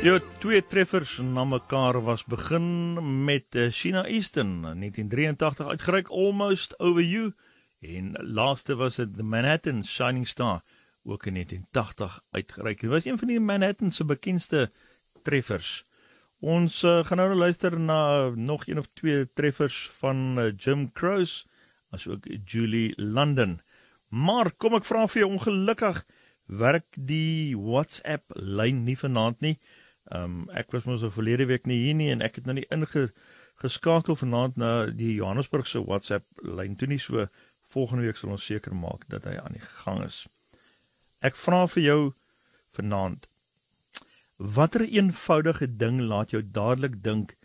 Ja, twee treffers na mekaar was begin met Sheena Easton, 1983 uitgereik, Almost Over You, en laaste was het The Manhattan, Shining Star, ook in 1980 uitgereik. Dit was een van die Manhattan se bekendste treffers. Ons gaan nou luister na nog een of twee treffers van Jim Croce, as ook Julie London. Maar kom ek vra vir jou, ongelukkig werk die WhatsApp-lyn nie vanaand nie. Ek was mos verlede week nie hier nie, en ek het nou nie ingeskakel vanaand na die Johannesburgse WhatsApp-lyn toe nie, so volgende week sal ons seker maak dat hy aan die gang is. Ek vra vir jou vanaand, watter eenvoudige ding laat jou dadelik dink